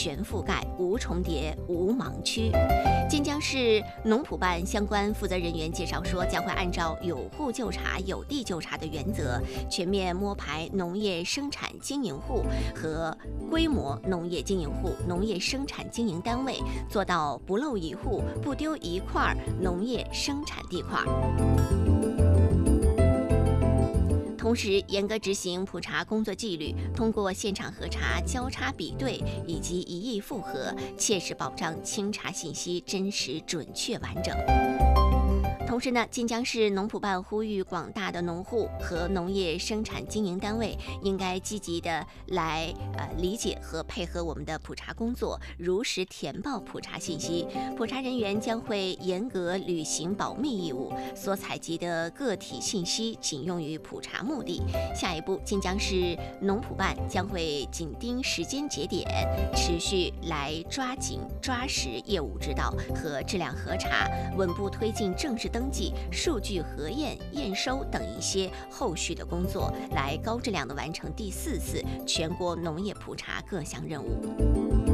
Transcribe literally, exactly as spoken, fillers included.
全覆盖，无重叠，无盲区。晋江市农普办相关负责人员介绍说，将会按照有户就查、有地就查的原则，全面摸排农业生产经营户和规模农业经营户、农业生产经营单位，做到不漏一户、不丢一块农业生产地块。同时，严格执行普查工作纪律，通过现场核查、交叉比对以及一议复核，切实保障清查信息真实、准确、完整。同时呢，晋江市农普办呼吁广大的农户和农业生产经营单位应该积极的来呃理解和配合我们的普查工作，如实填报普查信息。普查人员将会严格履行保密义务，所采集的个体信息仅用于普查目的。下一步，晋江市农普办将会紧盯时间节点，持续来抓紧抓实业务指导和质量核查，稳步推进正式登记、数据核验、验收等一些后续的工作，来高质量的完成第四次全国农业普查各项任务。